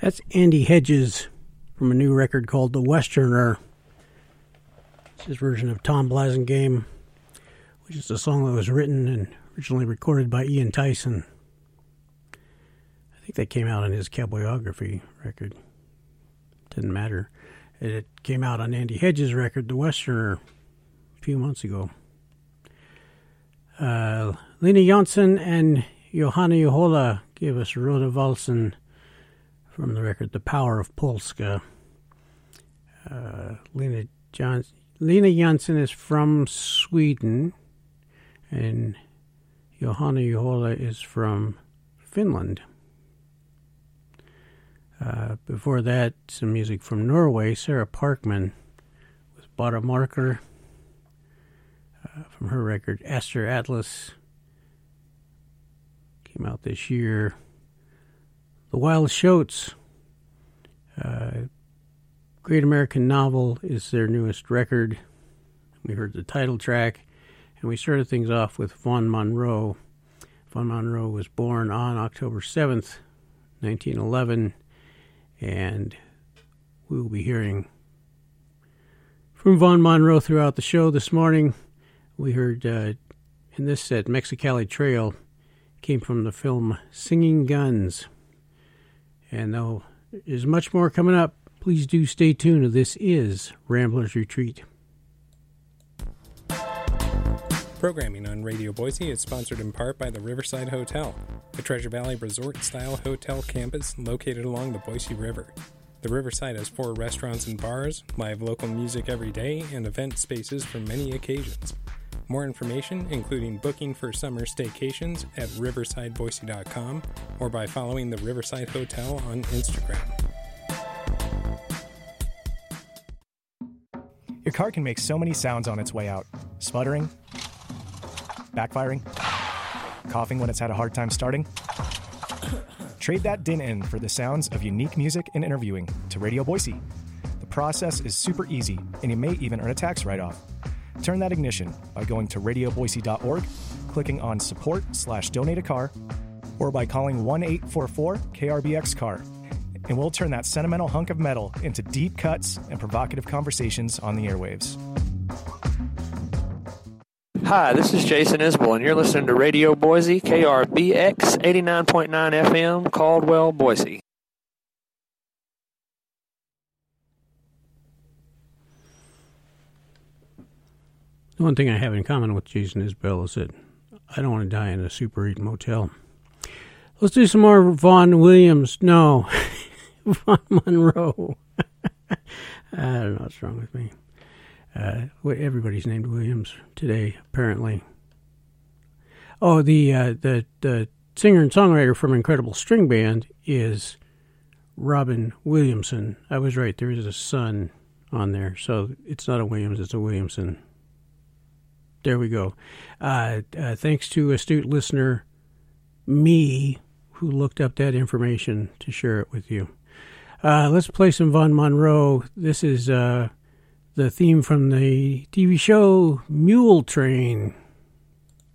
That's Andy Hedges from a new record called The Westerner. It's his version of Tom Blasingame, which is a song that was written and originally recorded by Ian Tyson. I think that came out on his Cowboyography record. Didn't matter. It came out on Andy Hedges' record, The Westerner, a few months ago. Lena Jansson and Johanna Johola gave us Rhoda Valsen from the record The Power of Polska. Lena Jansson is from Sweden, and Johanna Johola is from Finland. Before that, some music from Norway, Sarah Parkman with Bada Marker from her record Aster Atlas. Came out this year. The Wild Shoats, Great American Novel is their newest record. We heard the title track, and we started things off with Vaughn Monroe. Vaughn Monroe was born on October 7th, 1911, and we will be hearing from Vaughn Monroe throughout the show this morning. We heard in this set, Mexicali Trail, came from the film Singing Guns. And though there's much more coming up, please do stay tuned. This is Rambler's Retreat. Programming on Radio Boise is sponsored in part by the Riverside Hotel, a Treasure Valley resort-style hotel campus located along the Boise River. The Riverside has 4 restaurants and bars, live local music every day, and event spaces for many occasions. More information, including booking for summer staycations, at riversideboise.com or by following the Riverside Hotel on Instagram. Your car can make so many sounds on its way out. Sputtering, backfiring, coughing when it's had a hard time starting. Trade that din in for the sounds of unique music and interviewing to Radio Boise. The process is super easy, and you may even earn a tax write-off. Turn that ignition by going to radioboise.org, clicking on support/donate a car, or by calling 1-844-KRBX-CAR. And we'll turn that sentimental hunk of metal into deep cuts and provocative conversations on the airwaves. Hi, this is Jason Isbell, and you're listening to Radio Boise, KRBX 89.9 FM, Caldwell, Boise. The one thing I have in common with Jason Isbell is that I don't want to die in a Super 8 motel. Let's do some more Vaughn Williams. No, Vaughn Monroe. I don't know what's wrong with me. Everybody's named Williams today, apparently. Oh, the singer and songwriter from Incredible String Band is Robin Williamson. I was right. There is a son on there, so it's not a Williams, it's a Williamson. There we go. Thanks to astute listener, me, who looked up that information to share it with you. Let's play some Vaughn Monroe. This is the theme from the TV show Mule Train.